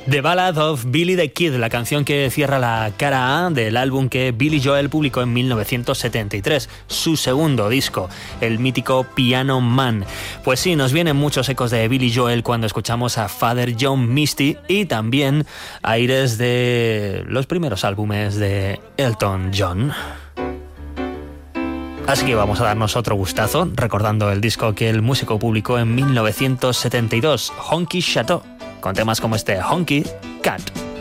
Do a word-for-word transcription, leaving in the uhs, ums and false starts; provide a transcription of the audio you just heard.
The Ballad of Billy the Kid, la canción que cierra la cara A del álbum que Billy Joel publicó en mil novecientos setenta y tres, su segundo disco, el mítico Piano Man. Pues sí, nos vienen muchos ecos de Billy Joel cuando escuchamos a Father John Misty y también aires de los primeros álbumes de Elton John. Así que vamos a darnos otro gustazo recordando el disco que el músico publicó en mil novecientos setenta y dos, Honky Chateau, con temas como este Honky Cat.